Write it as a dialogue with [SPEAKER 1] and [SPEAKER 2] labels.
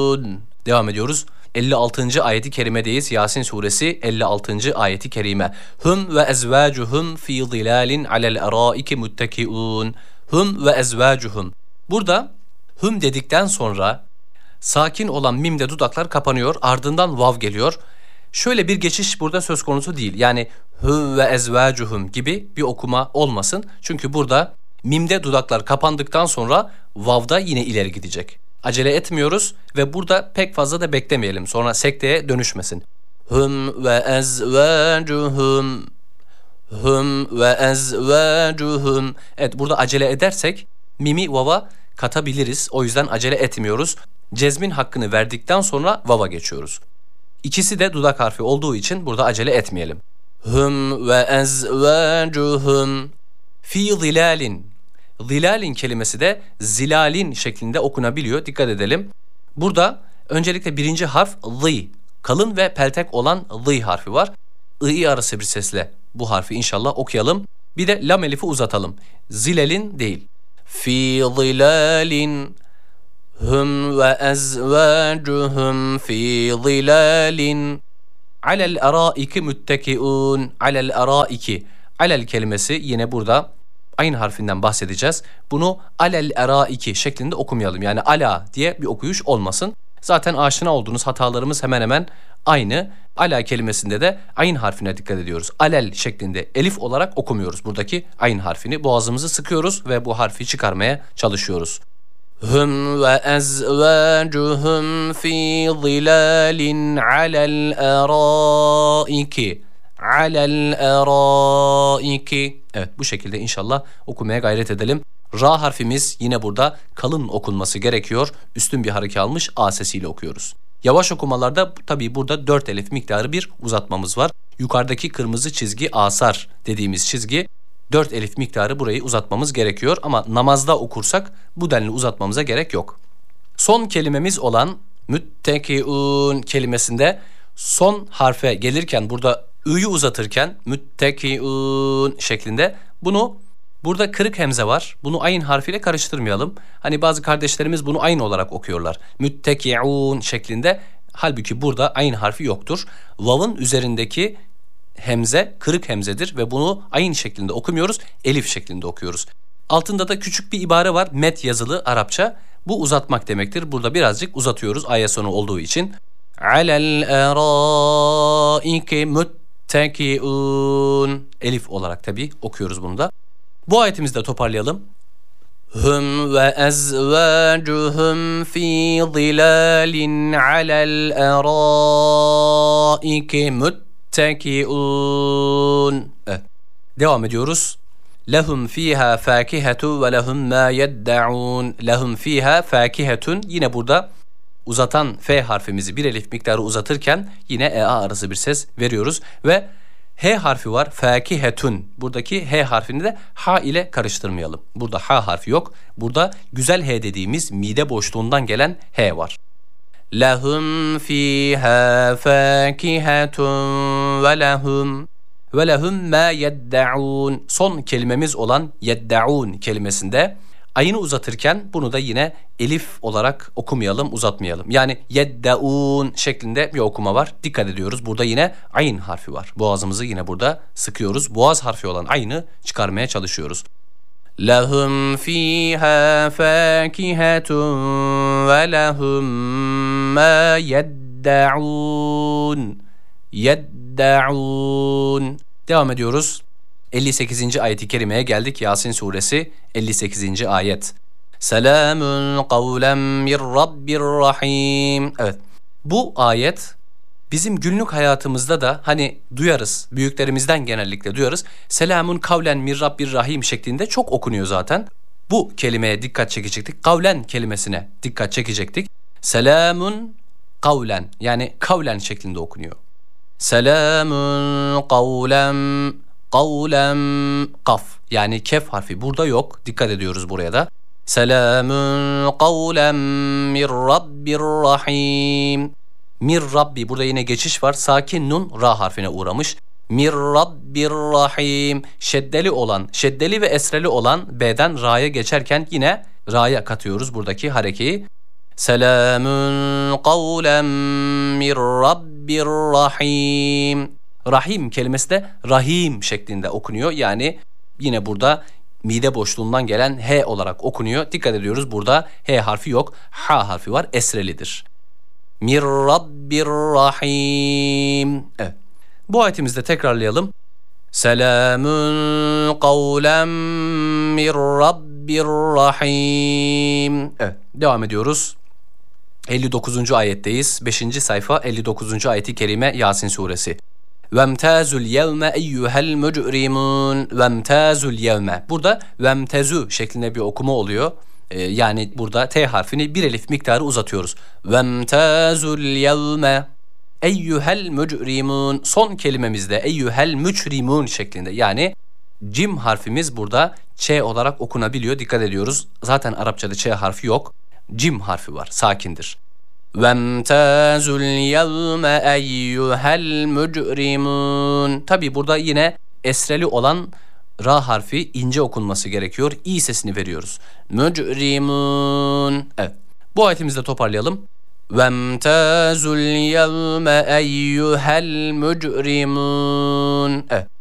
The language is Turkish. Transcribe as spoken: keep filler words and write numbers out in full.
[SPEAKER 1] muttekiun. Devam ediyoruz. elli altıncı ayeti kerimedeyiz. Yasin suresi elli altıncı ayeti kerime. Hum ve ezvacuhum fi zilalin alel eraiki muttekiun. Hum ve ezvacuhum. Burada hum dedikten sonra sakin olan mimde dudaklar kapanıyor. Ardından vav geliyor. Şöyle bir geçiş burada söz konusu değil. Yani hum ve ezvacuhum gibi bir okuma olmasın. Çünkü burada mimde dudaklar kapandıktan sonra vavda yine ileri gidecek. Acele etmiyoruz ve burada pek fazla da beklemeyelim. Sonra sekteye dönüşmesin. Hum ve ezvacuhum. Hum ve ezvacuhum. Evet, burada acele edersek mimi vava katabiliriz. O yüzden acele etmiyoruz. Cezmin hakkını verdikten sonra vava geçiyoruz. İkisi de dudak harfi olduğu için burada acele etmeyelim. Hum ve ezvacuhum fi zilalin. Zilalin kelimesi de zilalin şeklinde okunabiliyor. Dikkat edelim. Burada öncelikle birinci harf zı. Kalın ve peltek olan zı harfi var. I arası bir sesle bu harfi inşallah okuyalım. Bir de lam elifi uzatalım. Zilalin değil. Fi zilalin. Hum ve ezvacuhum fi zilalin. Alel eraiki müttekiun. Alel eraiki. Alel kelimesi yine burada aynı harfinden bahsedeceğiz. Bunu alel eraiki şeklinde okumayalım. Yani ala diye bir okuyuş olmasın. Zaten aşina olduğunuz hatalarımız hemen hemen aynı. Ala kelimesinde de ayn harfine dikkat ediyoruz. Alel şeklinde elif olarak okumuyoruz. Buradaki ayn harfini boğazımızı sıkıyoruz ve bu harfi çıkarmaya çalışıyoruz. Hum ve ezvacuhum fi zilalin alel eraiki. Alel eraiki. Evet, bu şekilde inşallah okumaya gayret edelim. Ra harfimiz yine burada kalın okunması gerekiyor. Üstün bir hareke almış A sesiyle okuyoruz. Yavaş okumalarda tabii burada dört elif miktarı bir uzatmamız var. Yukarıdaki kırmızı çizgi asar dediğimiz çizgi dört elif miktarı burayı uzatmamız gerekiyor. Ama namazda okursak bu denli uzatmamıza gerek yok. Son kelimemiz olan müttekiun kelimesinde son harfe gelirken burada ü'yü uzatırken müttekiun şeklinde bunu burada kırık hemze var. Bunu ayn harfiyle karıştırmayalım. Hani bazı kardeşlerimiz bunu ayn olarak okuyorlar. Müttekiun şeklinde. Halbuki burada ayn harfi yoktur. Vav'ın üzerindeki hemze kırık hemzedir ve bunu ayn şeklinde okumuyoruz. Elif şeklinde okuyoruz. Altında da küçük bir ibare var. Met yazılı Arapça. Bu uzatmak demektir. Burada birazcık uzatıyoruz ayet sonu olduğu için. Alel eraiki müttekiun. Elif olarak tabii okuyoruz bunu da. Bu ayetimizi de toparlayalım. Hum ve ezvacuhum fi zilalin alel eraiki müttekiun. Evet. Devam ediyoruz. Lehum fiha fakihetu ve lehum ma yeddaun. Lehum fiha fakihetun. Yine burada uzatan F harfimizi bir elif miktarı uzatırken yine E A arası bir ses veriyoruz ve H harfi var. Fakihetun. Buradaki H harfini de H ile karıştırmayalım. Burada H harfi yok. Burada güzel H dediğimiz mide boşluğundan gelen H var. Lahum fiha fakihetun ve lahum ve lahum ma yeddaun. Son kelimemiz olan yeddaun kelimesinde ayını uzatırken bunu da yine elif olarak okumayalım, uzatmayalım. Yani yeddaun şeklinde bir okuma var. Dikkat ediyoruz. Burada yine ayn harfi var. Boğazımızı yine burada sıkıyoruz. Boğaz harfi olan ayını çıkarmaya çalışıyoruz. Lahum fiha fakihetun ve lahum ma yeddaun. Yeddaun. Devam ediyoruz. elli sekizinci ayeti kerimeye geldik. Yasin suresi elli sekizinci ayet. Selamun kavlen min rabbir rahim. Evet. Bu ayet bizim günlük hayatımızda da hani duyarız. Büyüklerimizden genellikle duyarız. Selamun kavlen min rabbir rahim şeklinde çok okunuyor zaten. Bu kelimeye dikkat çekecektik. Kavlen kelimesine dikkat çekecektik. Selamun kavlen, yani kavlen şeklinde okunuyor. Selamun kavlen kavlem kaf, yani kef harfi burada yok. Dikkat ediyoruz buraya da. Selamun kavlem min rabbir rahim. Mir Rabbi, burada yine geçiş var. Sakin nun ra harfine uğramış. Mir Rabbir Rahim. Şeddeli olan, şeddeli ve esreli olan B'den ra'ya geçerken yine ra'ya katıyoruz buradaki harekeyi. Selamun kavlen min Rabbir Rahim. Rahim kelimesi de Rahim şeklinde okunuyor. Yani yine burada mide boşluğundan gelen H olarak okunuyor. Dikkat ediyoruz, burada H harfi yok. H harfi var, esrelidir. Mir Rabbir Rahim. Evet. Bu ayetimizde tekrarlayalım. Selamun kavlen min Rabbir Rahim. Evet, devam ediyoruz. elli dokuzuncu ayetteyiz. beşinci sayfa elli dokuzuncu ayeti kerime Yasin suresi. Vemtazul yevme eyyuhel mücrimun. Vemtazul yevme. Burada vemtezu şeklinde bir okuma oluyor. Ee, yani burada T harfini bir elif miktarı uzatıyoruz. Vemtazul yevme eyyuhel mücrimun. Son kelimemizde eyyuhel mücrimun şeklinde. Yani cim harfimiz burada Ç olarak okunabiliyor. Dikkat ediyoruz. Zaten Arapçada Ç harfi yok. Cim harfi var. Sakindir. Vemtazul yevme eyyuhel mücrimun. Tabi burada yine esreli olan ra harfi ince okunması gerekiyor. İ sesini veriyoruz. Mücrimun. Evet. Bu ayetimizi de toparlayalım. Vemtazul yevme eyyuhel mücrimun. Evet.